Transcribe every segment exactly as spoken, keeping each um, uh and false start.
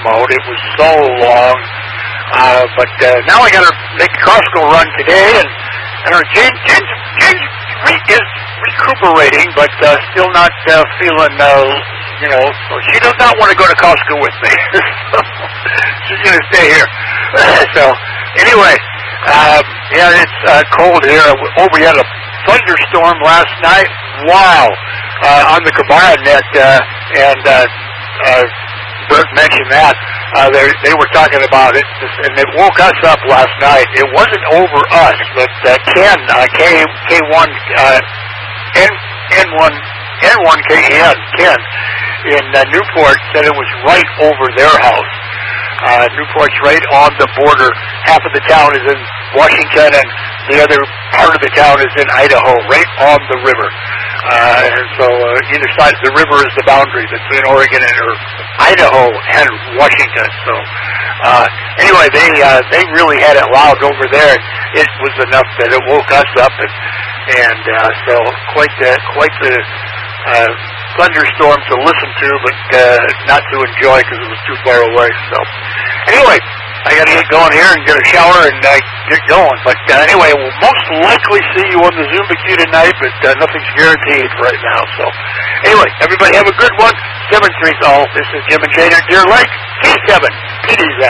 mode. It was so long. Uh, but uh, now I got to make a Costco run today, and I don't know, Jane, Jane, Jane re- is recuperating, but uh, still not uh, feeling, uh, you know, she does not want to go to Costco with me. So she's going to stay here. So anyway, uh, yeah, it's uh, cold here. Oh, we had a thunderstorm last night. Wow. Uh, on the Kabaya net, uh, and uh, uh, Bert mentioned that. Uh, they, they were talking about it, and it woke us up last night. It wasn't over us, but uh, Ken, uh, K, K1, uh, N, N1, N1 K N, Ken, in uh, Newport said it was right over their house. Uh, Newport's right on the border. Half of the town is in Washington, and the other part of the town is in Idaho, right on the river. Uh, and so uh, either side of the river is the boundary between Oregon and or Idaho and Washington. So uh, anyway, they uh, they really had it loud over there. It was enough that it woke us up, and and uh, so quite the quite the uh, thunderstorm to listen to, but uh, not to enjoy because it was too far away. So anyway, I got to get going here and get a shower and uh, get going. But uh, anyway, we'll most likely see you on the Zoom with you tonight, but uh, nothing's guaranteed right now. So anyway, everybody have a good one. seven three all. This is Jim and Jane at Deer Lake. K seven. P D Z.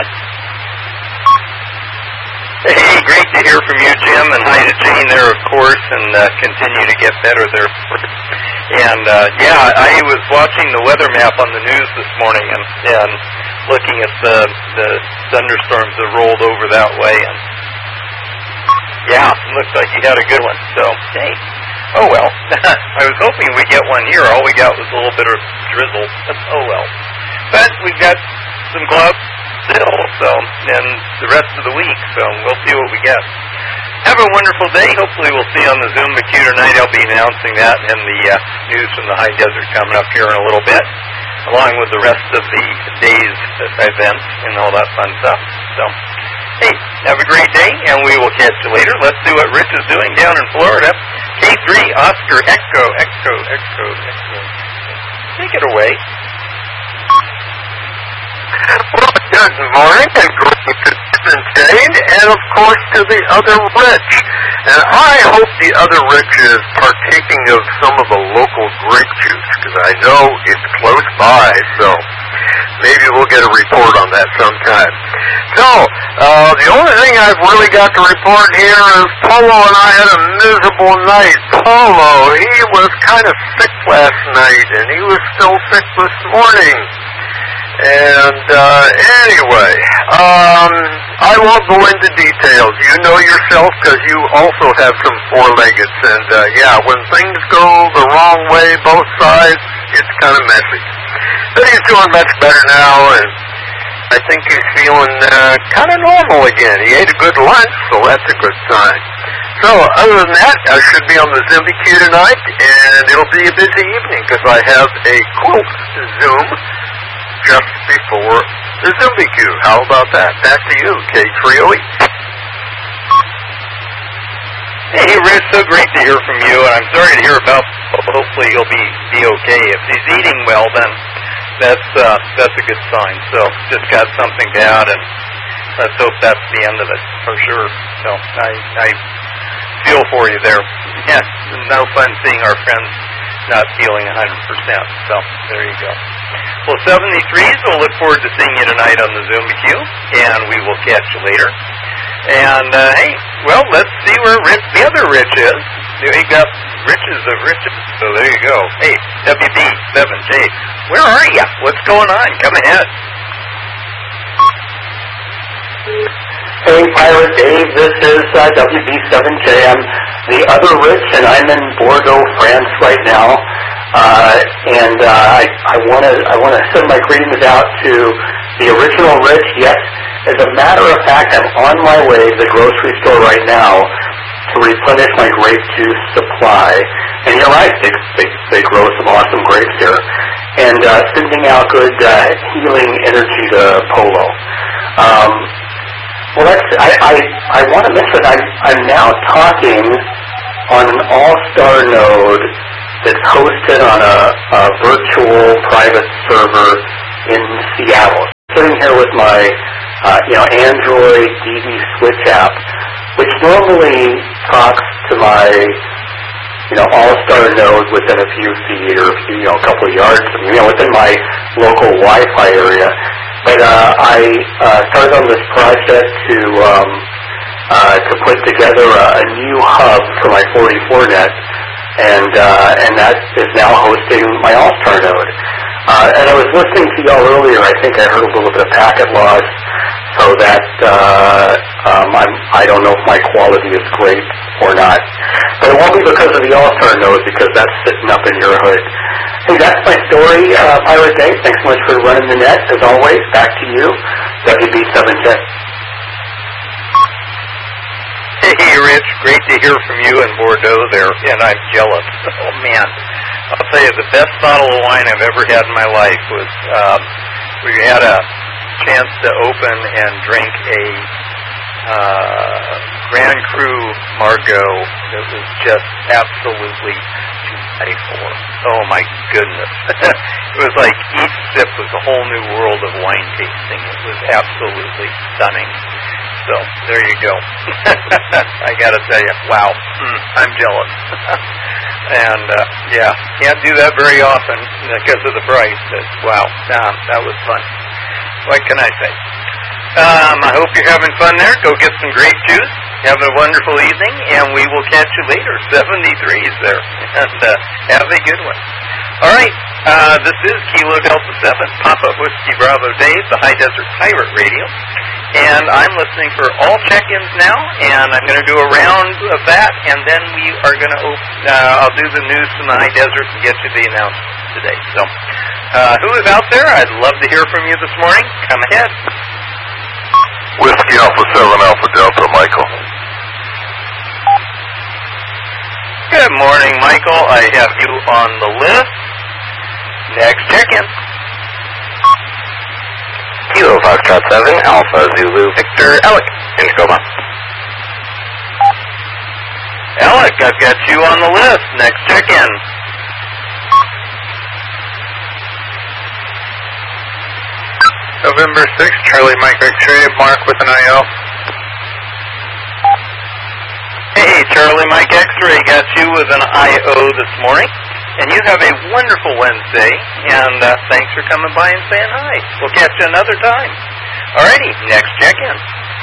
Hey, great to hear from you, Jim, and hi to Jane there, of course, and uh, continue to get better there. And, uh, yeah, I was watching the weather map on the news this morning and, and looking at the, the thunderstorms that rolled over that way, and, yeah, it looks like you had a good one, so, hey, oh, well. I was hoping we'd get one here. All we got was a little bit of drizzle, oh, well. But we've got some clouds still, so, and the rest of the week, so we'll see what we get. Have a wonderful day. Hopefully we'll see you on the Zoom M C U tonight. I'll be announcing that and the uh, news from the high desert coming up here in a little bit, along with the rest of the day's events and all that fun stuff. So, hey, have a great day, and we will catch you later. Let's see what Rich is doing down in Florida. K three, Oscar, Echo, Echo, Echo, Echo. Take it away. Well, good morning, and great to Jane, and of course to the other Rich. And I hope the other Rich is partaking of some of the local grape juice, because I know it's close by, so maybe we'll get a report on that sometime. So, uh, the only thing I've really got to report here is Polo and I had a miserable night. Polo, he was kind of sick last night, and he was still sick this morning. And, uh, anyway, um, I won't go into details. You know yourself because you also have some four-leggeds. And, uh, yeah, when things go the wrong way, both sides, it's kind of messy. But he's doing much better now, and I think he's feeling, uh, kind of normal again. He ate a good lunch, so that's a good sign. So, other than that, I should be on the Zoom B Q tonight, and it'll be a busy evening because I have a quilt Zoom just before the Zoom B Q. How about that? Back to you, K three oh eight. Hey, Rich, so great to hear from you, and I'm sorry to hear about, hopefully he'll be, be okay. If he's eating well, then that's, uh, that's a good sign. So, just got something bad, and let's hope that's the end of it, for sure. So, I, I feel for you there. Yeah, no fun seeing our friends not feeling one hundred percent. So, there you go. Well, seventy-threes, we'll look forward to seeing you tonight on the Zoom B Q, and we will catch you later. And, uh, hey, well, let's see where Rich, the other Rich is. We got Riches of Riches, so there you go. Hey, W B seven J, where are you? What's going on? Come ahead. Hey, Pirate Dave, this is uh, W B seven J. I'm the other Rich, and I'm in Bordeaux, France right now. Uh, and uh, I, I want to I want to send my greetings out to the original Rich. Yes, as a matter of fact, I'm on my way to the grocery store right now to replenish my grape juice supply. And you're right, they, they, they grow some awesome grapes here. And uh, sending out good uh, healing energy to Polo. Um, well, that's, I, I, I want to mention I'm, I'm now talking on an all-star node that's hosted on a, a virtual private server in Seattle. Sitting sitting here with my, uh, you know, Android D V Switch app, which normally talks to my, you know, All-Star node within a few feet or a few, you know, a couple of yards from me, you know, within my local Wi-Fi area. But uh, I uh, started on this project to um, uh, to put together a, a new hub for my forty-four net, and uh, and that is now hosting my All-Star node. Uh, and I was listening to y'all earlier. I think I heard a little bit of packet loss, so that uh, um, I'm, I don't know if my quality is great or not. But it won't be because of the All-Star node, because that's sitting up in your hood. Hey, that's my story, uh, Pirate Dave. Thanks so much for running the net. As always, back to you, W B seven K. Hey, Rich, great to hear from you in Bordeaux there, and I'm jealous. Oh, man. I'll tell you, the best bottle of wine I've ever had in my life was um, we had a chance to open and drink a uh, Grand Cru Margaux that was just absolutely to die for. Oh, my goodness. It was like each sip was a whole new world of wine tasting. It was absolutely stunning. So, there you go. I gotta tell you, wow, mm, I'm jealous. And, uh, yeah, can't do that very often because of the price, but wow, nah, that was fun. What can I say? Um, I hope you're having fun there. Go get some grape juice. Have a wonderful evening, and we will catch you later. seventy-threes there, and uh, have a good one. All right, uh, this is Kilo Delta seven, Papa Whiskey Bravo Dave, the High Desert Pirate Radio. And I'm listening for all check-ins now, and I'm going to do a round of that, and then we are going to open, uh, I'll do the news from the High Desert and get you the announcements today. So, uh, who is out there? I'd love to hear from you this morning. Come ahead. Whiskey Alpha seven Alpha Delta, Michael. Good morning, Michael. I have you on the list. Next check-in. Kilo Foxtrot seven, Alpha Zulu Victor, Alec, in Tacoma. Alec, I've got you on the list. Next check-in. November sixth, Charlie Mike X-ray, Mark with an I O. Hey, Charlie Mike X-ray, got you with an I O this morning. And you have a wonderful Wednesday, and uh, thanks for coming by and saying hi. We'll catch you another time. Alrighty, next check-in.